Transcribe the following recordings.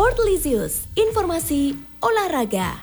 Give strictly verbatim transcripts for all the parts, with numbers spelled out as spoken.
Sportlisius, informasi olahraga.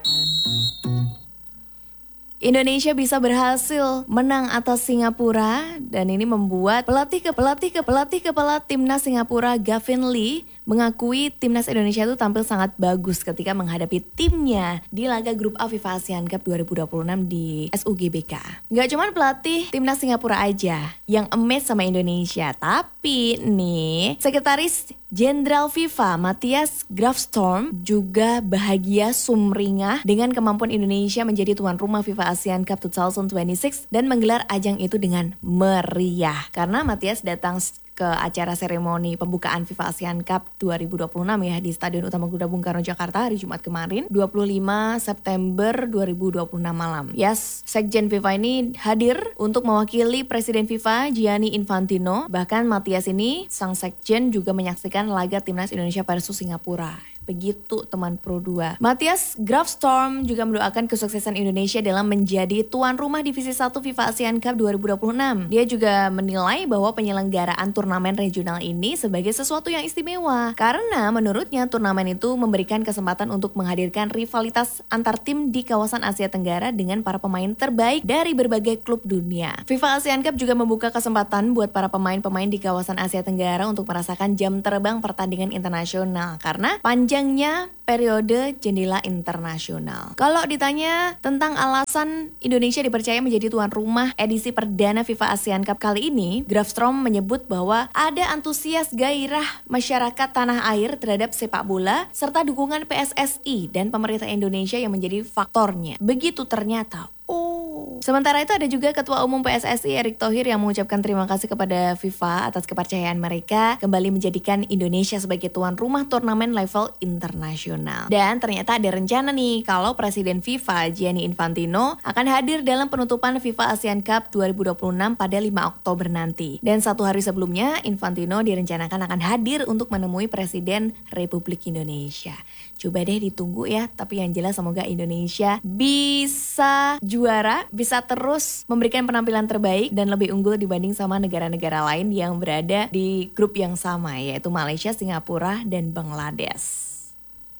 Indonesia bisa berhasil menang atas Singapura dan ini membuat pelatih ke pelatih ke pelatih kepala timnas Singapura Gavin Lee mengakui timnas Indonesia itu tampil sangat bagus ketika menghadapi timnya di laga grup A FIFA ASEAN Cup dua ribu dua puluh enam di S U G B K. Gak cuma pelatih timnas Singapura aja yang amazed sama Indonesia, tapi nih sekretaris Jenderal FIFA Matthias Grafstorm juga bahagia sumringah dengan kemampuan Indonesia menjadi tuan rumah FIFA ASEAN Cup dua ribu dua puluh enam dan menggelar ajang itu dengan meriah. Karena Matthias datang ke acara seremoni pembukaan FIFA ASEAN Cup dua ribu dua puluh enam ya di Stadion Utama Gelora Bung Karno Jakarta hari Jumat kemarin dua puluh lima September dua ribu dua puluh enam malam. Yes, Sekjen FIFA ini hadir untuk mewakili Presiden FIFA Gianni Infantino. Bahkan Matthias ini sang Sekjen juga menyaksikan laga timnas Indonesia versus Singapura. Begitu teman Pro dua. Matthias Grafstorm juga mendoakan kesuksesan Indonesia dalam menjadi tuan rumah Divisi satu FIFA ASEAN Cup dua ribu dua puluh enam. Dia juga menilai bahwa penyelenggaraan turnamen regional ini sebagai sesuatu yang istimewa. Karena menurutnya turnamen itu memberikan kesempatan untuk menghadirkan rivalitas antar tim di kawasan Asia Tenggara dengan para pemain terbaik dari berbagai klub dunia. FIFA ASEAN Cup juga membuka kesempatan buat para pemain-pemain di kawasan Asia Tenggara untuk merasakan jam terbang pertandingan internasional. Karena panjang periode jendela internasional. Kalau ditanya tentang alasan Indonesia dipercaya menjadi tuan rumah edisi perdana FIFA ASEAN Cup kali ini, Grafstorm menyebut bahwa ada antusias gairah masyarakat tanah air terhadap sepak bola serta dukungan P S S I dan pemerintah Indonesia yang menjadi faktornya. Begitu ternyata. Oh. Sementara itu ada juga Ketua Umum P S S I Erick Thohir yang mengucapkan terima kasih kepada FIFA atas kepercayaan mereka kembali menjadikan Indonesia sebagai tuan rumah turnamen level internasional. Dan ternyata ada rencana nih kalau Presiden FIFA Gianni Infantino akan hadir dalam penutupan FIFA ASEAN Cup dua ribu dua puluh enam pada lima Oktober nanti. Dan satu hari sebelumnya Infantino direncanakan akan hadir untuk menemui Presiden Republik Indonesia. Coba deh ditunggu ya, tapi yang jelas semoga Indonesia bisa juara, bisa terus memberikan penampilan terbaik dan lebih unggul dibanding sama negara-negara lain yang berada di grup yang sama, yaitu Malaysia, Singapura, dan Bangladesh.